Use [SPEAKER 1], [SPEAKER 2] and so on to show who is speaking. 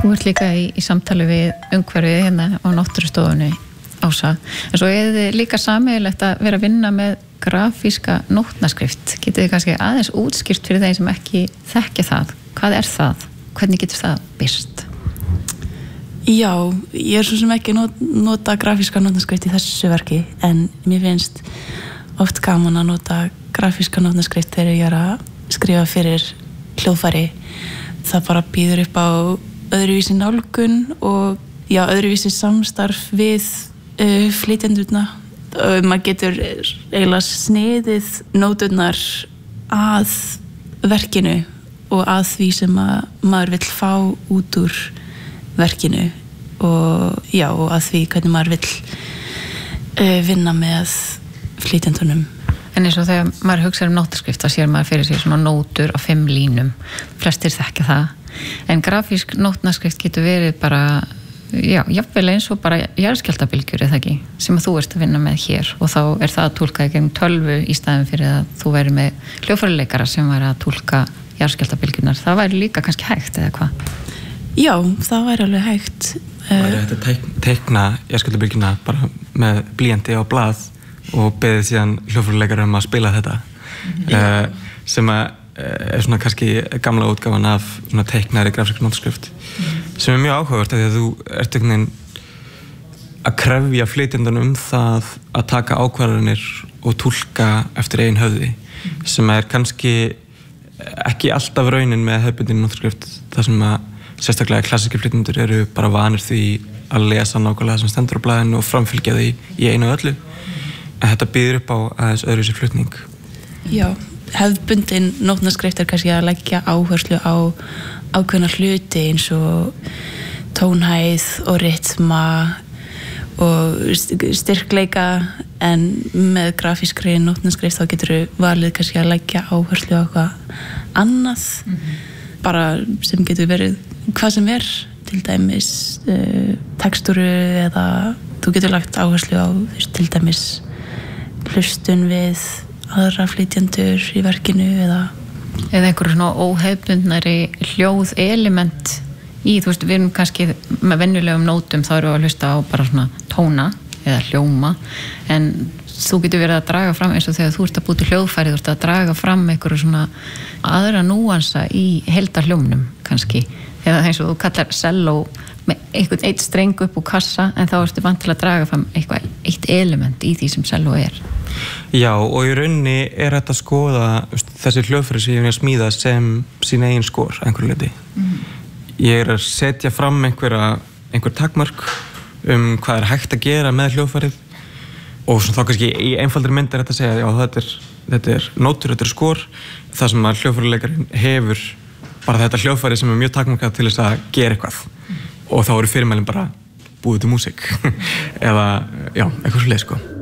[SPEAKER 1] Þú ert líka í samtali við umhverfið hérna á náttúrustofunni, Ása. En svo þið líka sameiginlegt að vera að vinna með grafíska nótnaskrift. Getið þið kannski aðeins útskýrt fyrir þeim sem ekki þekkja það? Hvað er það? Hvernig getur það birst?
[SPEAKER 2] Já, ég svo sem ekki nota grafíska nótnaskrift í þessu verki, en mér finnst oft gaman að nota grafíska nótnaskrift þegar ég að skrifa fyrir hljóðfæri. Það bara býður upp á öðruvísi nálgun og öðruvísi samstarf við flytjendurna. Maður getur eiginlega sniðið nóturnar að verkinu og að því sem maður vill fá út úr verkinu og að því hvernig maður vill vinna með flytjendunum.
[SPEAKER 1] En eins og þegar maður hugsa nótaskrift, þá sér maður fyrir sig svona nótur á 5 línum. Flestir þekkja það. En grafísk nótnaskrift getur verið bara, jafnvel eins og bara jarðskjálftabylgjur, eða ekki, sem að þú ert að vinna með hér. Og þá er það að túlka í gegnum tölvu í staðinn fyrir að þú væri með hljóðfæraleikara sem væri að túlka jarðskjálftabylgjurnar. Það væri líka kannski hægt, eða hvað?
[SPEAKER 2] Já, það væri alveg hægt.
[SPEAKER 3] Það væri hægt að teikna jarðskjálftabylgjurnar bara með blýanti á blað og beðið síðan hljóðfæraleikara að spila þetta. Sem er svona kannski gamla útgáfan af svona teiknaðri grafískri nótaskrift sem mjög áhugavert af því að þú ert einhvern veginn að krefja flytjendunum það að taka ákvarðanir og túlka eftir eigin höfði sem er kannski ekki alltaf raunin með hefðbundinni nótaskrift þar sem að sérstaklega klassískir flytjendur eru bara vanir því að lesa nákvæmlega sem stendur á blaðinu og framfylgja því í einu og öllu en þetta býður upp á aðeins öðruvísi flutning.
[SPEAKER 2] Já, hefðbundin nótnaskrift er kannski að leggja áherslu á ákveðna hluti eins og tónhæð og rytma og styrkleika en með grafískri nótnaskrift þá getur valið kannski að leggja áherslu á eitthvað annað bara sem getur verið hvað sem er til dæmis textúru eða þú getur lagt áherslu á til dæmis hlustun við aðra flytjendur í verkinu eða
[SPEAKER 1] einhverju svona óhefbundnari hljóð element í, þú veist, við erum kannski með venjulegum nótum, þá erum við að hlusta á bara svona tóna eða hljóma en þú getur verið að draga fram eins og þegar þú ert að búa til hljóðfæri þú ert að draga fram einhverju svona aðra núansa í heildarhljómnum kannski, eða eins og þú kallar selló með einhvern eitt streng upp úr kassa en þá ertu vant til að draga fram eitt element í því sem selló er.
[SPEAKER 3] Já, og í rauninni er þetta að skoða þessi hljóðfæri sem ég er að smíða sem sín eigin skor einhverju leyti. Ég er að setja fram einhver takmörk hvað er hægt að gera með hljóðfærið og þá kannski í einfaldri mynd er þetta að segja já, þetta er nótur, þetta er skor það sem að hljóðfæraleikarin hefur bara þetta hljóðfæri sem er mjög takmarkað til þess að gera eitthvað og þá eru fyrirmælin bara búið til músík eða, já, eitthvað svoleiðis sko.